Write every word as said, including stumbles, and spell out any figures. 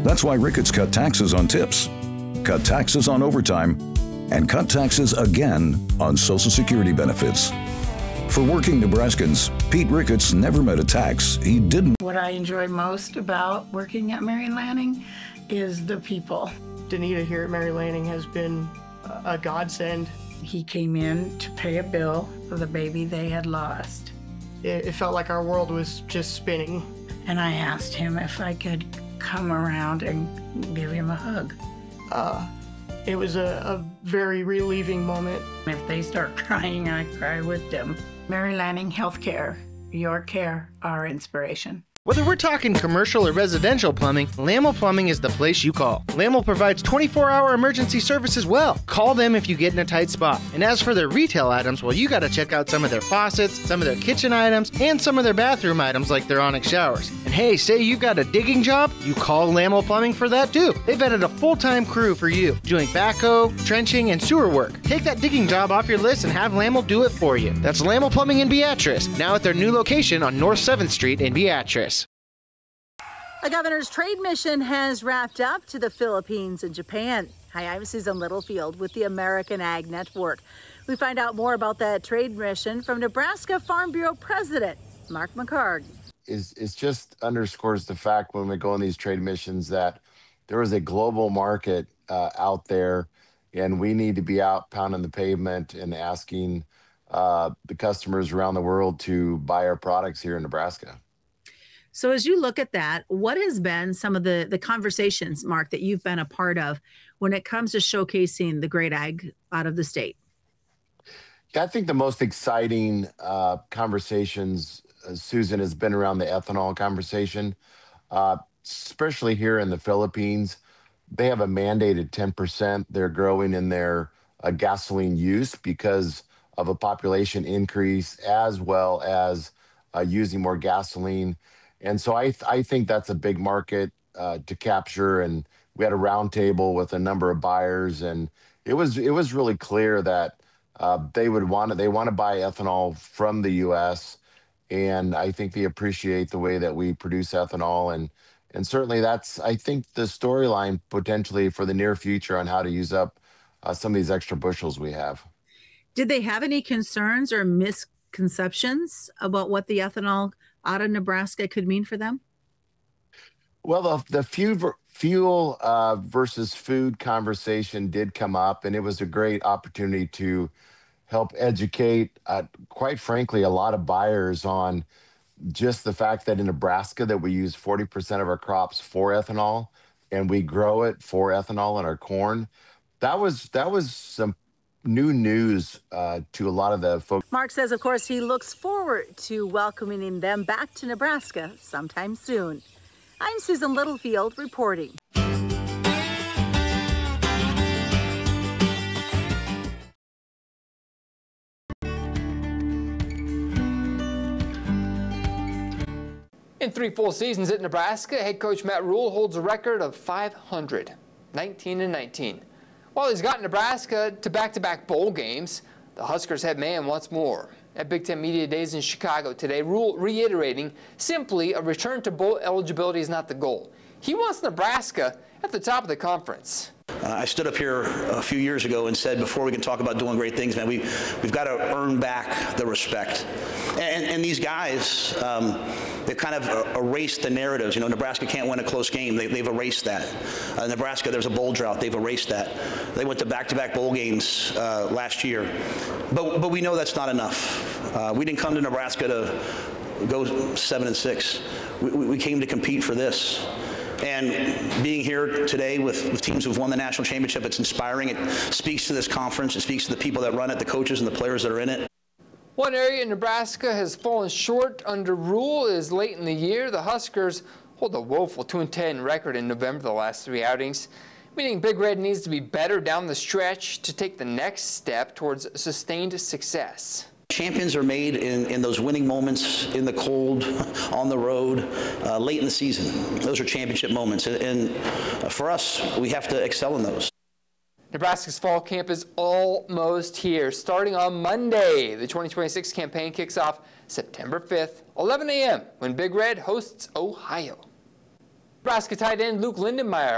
That's why Ricketts cut taxes on tips, cut taxes on overtime, and cut taxes again on Social Security benefits. For working Nebraskans, Pete Ricketts never met a tax he didn't. What I enjoy most about working at Mary Lanning is the people. Danita here at Mary Lanning has been a godsend. He came in to pay a bill for the baby they had lost. It, it felt like our world was just spinning. And I asked him if I could come around and give him a hug. Uh, it was a, a very relieving moment. If they start crying, I cry with them. Mary Lanning Healthcare, your care, our inspiration. Whether we're talking commercial or residential plumbing, Lamel Plumbing is the place you call. Lamel provides twenty-four hour emergency service as well. Call them if you get in a tight spot. And as for their retail items, well, you gotta check out some of their faucets, some of their kitchen items, and some of their bathroom items like their Onyx showers. And hey, say you've got a digging job, you call Lamel Plumbing for that too. They've added a full-time crew for you, doing backhoe, trenching, and sewer work. Take that digging job off your list and have Lamel do it for you. That's Lamel Plumbing in Beatrice, now at their new location on North seventh Street in Beatrice. The governor's trade mission has wrapped up to the Philippines and Japan. Hi, I'm Susan Littlefield with the American Ag Network. We find out more about that trade mission from Nebraska Farm Bureau President Mark McHargue. Is it just underscores the fact when we go on these trade missions that there is a global market uh, out there, and we need to be out pounding the pavement and asking uh, the customers around the world to buy our products here in Nebraska. So as you look at that, what has been some of the, the conversations, Mark, that you've been a part of when it comes to showcasing the great ag out of the state? Yeah, I think the most exciting uh, conversations, uh, Susan, has been around the ethanol conversation, uh, especially here in the Philippines. They have a mandated ten percent they're growing in their uh, gasoline use because of a population increase as well as uh, using more gasoline. And so I, th- I think that's a big market uh, to capture. And we had a roundtable with a number of buyers, and it was it was really clear that uh, they would want to they want to buy ethanol from the U S. And I think they appreciate the way that we produce ethanol, and and certainly that's I think the storyline potentially for the near future on how to use up uh, some of these extra bushels we have. Did they have any concerns or misconceptions about what the ethanol out of Nebraska could mean for them? Well, the, the fuel, fuel uh, versus food conversation did come up, and it was a great opportunity to help educate, uh, quite frankly, a lot of buyers on just the fact that in Nebraska that we use forty percent of our crops for ethanol, and we grow it for ethanol in our corn. That was that was some new news uh, to a lot of the folks. Mark says, of course, he looks forward to welcoming them back to Nebraska sometime soon. I'm Susan Littlefield reporting. In three full seasons at Nebraska, head coach Matt Rhule holds a record of five hundred, nineteen and nineteen. While he's got Nebraska to back-to-back bowl games, the Huskers head man wants more. At Big Ten Media Days in Chicago today, Rhule reiterating simply a return to bowl eligibility is not the goal. He wants Nebraska at the top of the conference. Uh, I stood up here a few years ago and said, before we can talk about doing great things, man, we, we've got to earn back the respect. And, and these guys, um, they've kind of erased the narratives. You know, Nebraska can't win a close game. They, they've erased that. Uh, Nebraska, there's a bowl drought. They've erased that. They went to back-to-back bowl games uh, last year. But, but we know that's not enough. Uh, we didn't come to Nebraska to go seven and six. We, we came to compete for this. And being here today with, with teams who've won the national championship, it's inspiring. It speaks to this conference. It speaks to the people that run it, the coaches and the players that are in it. One area in Nebraska has fallen short under Rhule is late in the year. The Huskers hold a woeful two and ten record in November the last three outings, meaning Big Red needs to be better down the stretch to take the next step towards sustained success. Champions are made in, in those winning moments in the cold, on the road, uh, late in the season. Those are championship moments. And, and for us, we have to excel in those. Nebraska's fall camp is almost here. Starting on Monday, the twenty twenty-six campaign kicks off September fifth, eleven a m when Big Red hosts Ohio. Nebraska tight end Luke Lindenmeyer